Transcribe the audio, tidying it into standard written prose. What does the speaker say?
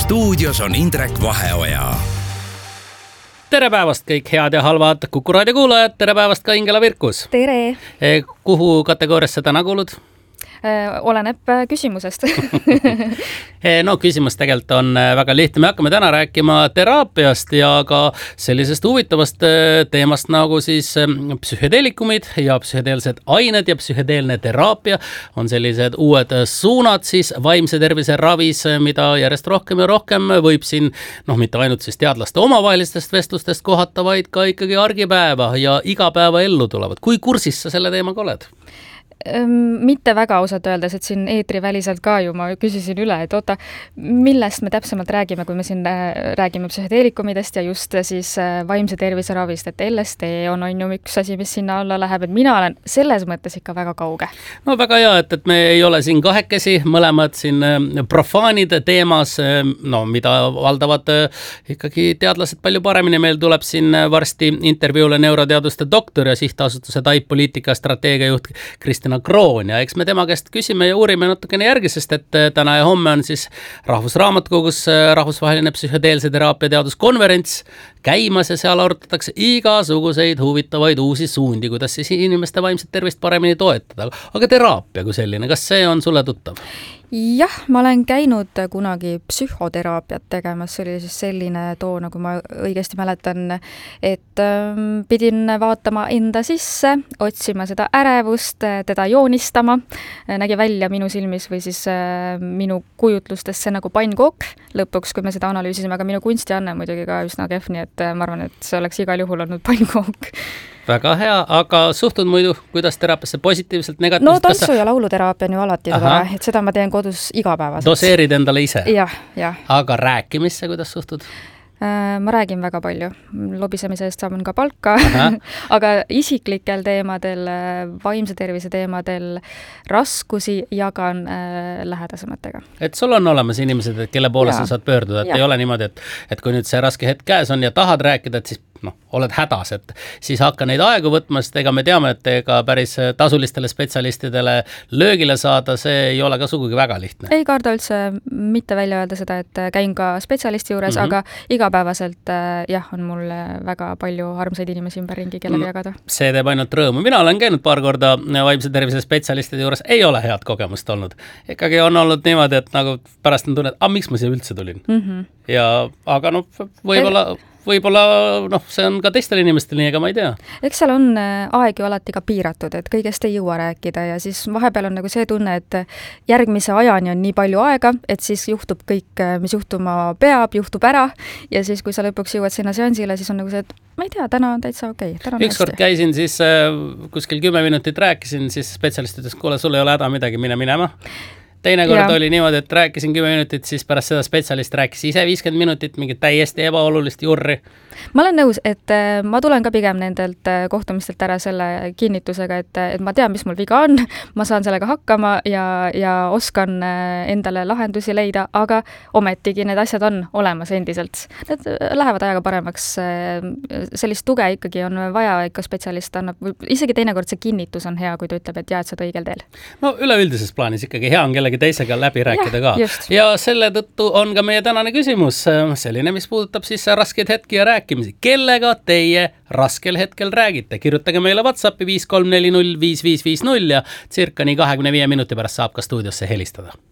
stuudios on Indrek Vaheoja. Tere päevast kõik head ja halvad Kuku raadio kuulajad, tere päevast ka Ingela Virkus. Tere! Kuhu kategooriasse täna kuulud? Oleneb küsimusest. No küsimus tegelikult on väga lihtne. Me hakkame täna rääkima teraapiast ja ka sellisest huvitavast teemast nagu siis psühhedeelikumid ja psühhedeelsed ained ja psühhedeelne teraapia on sellised uued suunad siis vaimse tervise ravis, mida järjest rohkem ja rohkem võib siin, mitte ainult siis teadlaste omavahelistest vestlustest kohata, vaid ka ikkagi argipäeva ja igapäeva ellu tulevad. Kui kursis sa selle teemaga oled? Mitte väga ausalt öeldes, et siin eetriväliselt ka ju ma küsisin üle, et oota, millest me täpsemalt räägime, kui me siin räägime psühhedeelikumidest ja just siis vaimse tervise ravist, et LSD on ju üks asi, mis sinna alla läheb, et mina olen selles mõttes ikka väga kauge. No väga hea, et me ei ole siin kahekesi, mõlemad siin profaanid teemas, mida valdavad ikkagi teadlased palju paremini. Meil tuleb siin varsti intervjuule neuroteaduste doktor ja sihtasutuse TAIP poliitika strateegiajuht Kristina Kroon ja eks me tema käest küsime ja uurime natukene järgi, sest et täna ja homme on siis Rahvusraamatukogus rahvusvaheline psühhedeelse teraapia teaduskonverents käimas ja seal arutatakse igasuguseid huvitavaid uusi suundi, kuidas siis inimeste vaimset tervist paremini toetada. Aga teraapia kui selline, kas see on sulle tuttav? Jah, ma olen käinud kunagi psühhoteraapiat tegemas, see oli siis selline too, nagu ma õigesti mäletan, et pidin vaatama enda sisse, otsima seda ärevust, teda joonistama, nägi välja minu silmis või siis minu kujutlustesse nagu pannkook lõpuks, kui me seda analüüsisime, aga minu kunstianne muidugi ka üsna kehv, nii et ma arvan, et see oleks igal juhul olnud pannkook. Väga hea, aga suhtud muidu, kuidas teraapiasse positiivselt, negatiivselt? No tantsu- ja lauluteraapia on ju alati tore, et seda ma teen kodus igapäevaselt. Doseerid endale ise? Jah. Aga rääkimisse, kuidas suhtud? Ma räägin väga palju. Lobisemise eest saan ka palka, aga isiklikel teemadel, vaimse tervise teemadel raskusi jagan lähedasematega. Et sul on olemas inimesed, kelle poole sa saad pöörduda, et ei ole niimoodi, et kui nüüd see raske hetk käes on ja tahad rääkida, et siis oled hädas, et siis hakka neid aegu võtma, sest ega me teame, et ega päris tasulistele spetsialistidele löögile saada, see ei ole ka sugugi väga lihtne. Ei karda üldse mitte välja öelda seda, et käin ka spetsialisti juures, aga igapäevaselt on mul väga palju armsaid inimesi ümberringi, kellega jagada. See teeb ainult rõõmu. Mina olen käinud paar korda vaimse tervise spetsialistide juures, ei ole head kogemust olnud. Ikkagi on olnud niimoodi, et nagu pärast on tunne, et miks ma siia üldse tulin. Aga võib-olla see on ka teistel inimestel nii, ega ma ei tea. Eks seal on aeg ju alati ka piiratud, et kõigest ei jõua rääkida ja siis vahepeal on nagu see tunne, et järgmise ajani on nii palju aega, et siis juhtub kõik, mis juhtuma peab, juhtub ära ja siis, kui sa lõpuks jõuad sinna seansile, siis on nagu see, et ma ei tea, täna on täitsa okei. Ükskord käisin siis kuskil 10 minutit rääkisin, siis spetsialistidest, kuule, sul ei ole häda midagi, mine minema. Teine kord oli niimoodi, et rääkisin 10 minutit, siis pärast seda spetsialist rääkis ise 50 minutit, mingit täiesti ebaolulist jurri. Ma olen nõus, et ma tulen ka pigem nendelt kohtumistelt ära selle kinnitusega, et ma tean, mis mul viga on, ma saan sellega hakkama ja oskan endale lahendusi leida, aga ometigi need asjad on olemas endiselt. Need lähevad ajaga paremaks. Sellist tuge ikkagi on vaja, ikka spetsialist annab, isegi teinekord see kinnitus on hea, kui ta ütleb, et jääd sa õigel teel. No üleüldises plaanis ikkagi hea on kellegi teisega läbi rääkida ka. Ja selle tõttu on ka meie tänane küsimus selline, mis puudutab siis raskeid hetki ja rääkimisi. Kellega teie raskel hetkel räägite? Kirjutage meile WhatsAppi 53405550 ja circa nii 25 minuti pärast saab ka stuudiosse helistada.